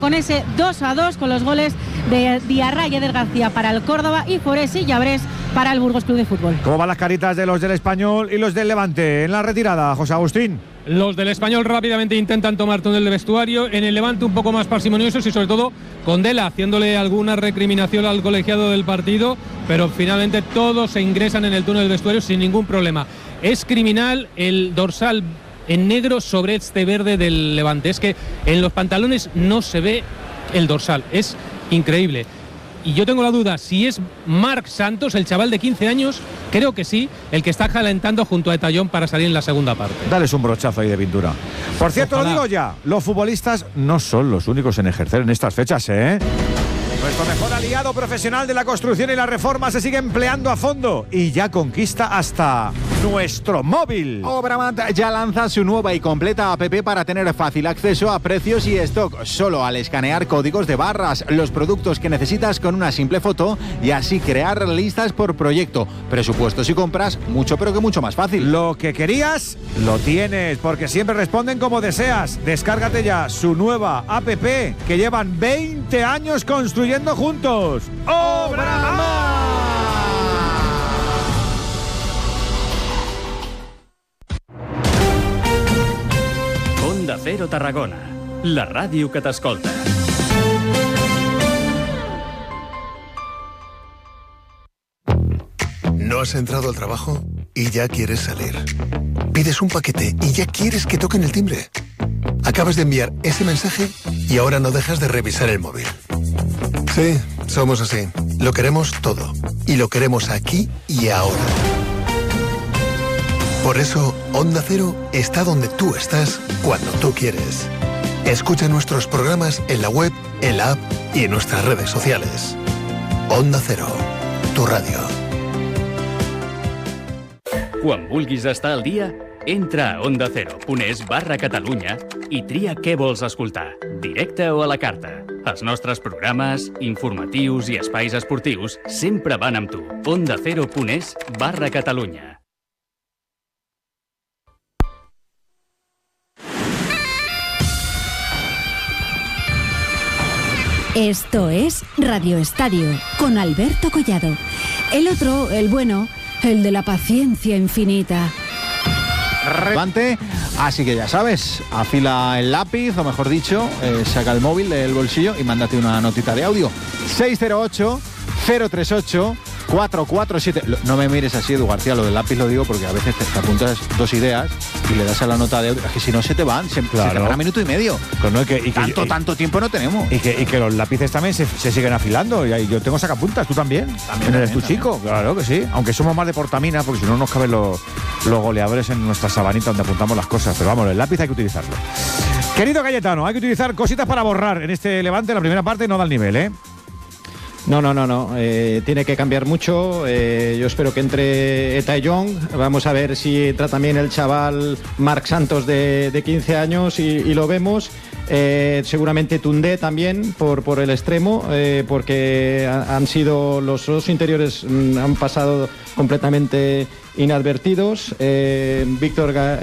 Con ese 2-2 con los goles de Diarra y Eder García para el Córdoba y Forés y Llabrés para el Burgos Club de Fútbol. ¿Cómo van las caritas de los del Español y los del Levante en la retirada, José Agustín? Los del Español rápidamente intentan tomar túnel de vestuario, en el Levante un poco más parsimoniosos y sobre todo Condela haciéndole alguna recriminación al colegiado del partido, pero finalmente todos se ingresan en el túnel de vestuario sin ningún problema. Es criminal el dorsal en negro sobre este verde del Levante. Es que en los pantalones no se ve el dorsal. Es increíble. Y yo tengo la duda, si es Marc Santos, el chaval de 15 años, creo que sí, el que está calentando junto a Etayón para salir en la segunda parte. Dales un brochazo ahí de pintura. Por cierto, ojalá. Lo digo ya, los futbolistas no son los únicos en ejercer en estas fechas, ¿eh? Nuestro mejor aliado profesional de la construcción y la reforma se sigue empleando a fondo y ya conquista hasta nuestro móvil. Obramat ya lanza su nueva y completa app para tener fácil acceso a precios y stock. Solo al escanear códigos de barras, los productos que necesitas con una simple foto y así crear listas por proyecto. Presupuestos y compras, mucho pero que mucho más fácil. Lo que querías, lo tienes, porque siempre responden como deseas. Descárgate ya su nueva app que llevan 20 años construyendo juntos. ¡Obramat! Onda Cero Tarragona, la ràdio que t'escolta. ¿No has entrado al trabajo y ya quieres salir? Pides un paquete y ya quieres que toquen el timbre. Acabas de enviar ese mensaje y ahora no dejas de revisar el móvil. Sí, somos así. Lo queremos todo. Y lo queremos aquí y ahora. Por eso, Onda Cero está donde tú estás, cuando tú quieres. Escucha nuestros programas en la web, en la app y en nuestras redes sociales. Onda Cero, tu radio. Quan vulguis estar al dia, entra a ondacero.es/Catalunya i tria què vols escoltar, directe o a la carta. Els nostres programes, informatius i espais esportius sempre van amb tu. ondacero.es/Catalunya. Esto es Radio Estadio, con Alberto Collado. El otro, el bueno, el de la paciencia infinita. Levante, así que ya sabes, afila el lápiz, o mejor dicho, saca el móvil del bolsillo y mándate una notita de audio. 608-038-447. No me mires así, Edu García, lo del lápiz lo digo porque a veces te apuntas dos ideas y le das a la nota de audio. Es que si no se te van, se te van a minuto y medio. Pues no, tanto tiempo no tenemos. Y que los lápices también se siguen afilando. Y yo tengo sacapuntas, ¿tú también? ¿También eres tu chico? Claro que sí. Aunque somos más de portamina, porque si no nos caben los goleadores en nuestra sabanita donde apuntamos las cosas. Pero vamos, el lápiz hay que utilizarlo. Querido Cayetano, hay que utilizar cositas para borrar. En este Levante, la primera parte no da el nivel, ¿eh? No. Tiene que cambiar mucho. Yo espero que entre Etayón. Vamos a ver si entra también el chaval Marc Santos de 15 años y lo vemos. Seguramente Tundé también por el extremo, porque han sido los dos interiores, han pasado completamente inadvertidos. Víctor